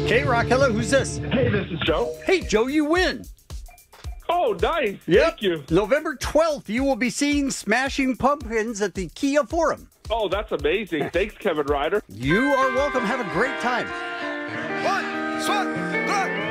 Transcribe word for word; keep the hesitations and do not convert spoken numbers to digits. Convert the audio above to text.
K-Rock, hello, who's this? Hey, this is Joe. Hey, Joe, you win. Oh, nice. Yep. Thank you. November twelfth, you will be seeing Smashing Pumpkins at the Kia Forum. Oh, that's amazing. Thanks, Kevin Ryder. You are welcome. Have a great time. One, one.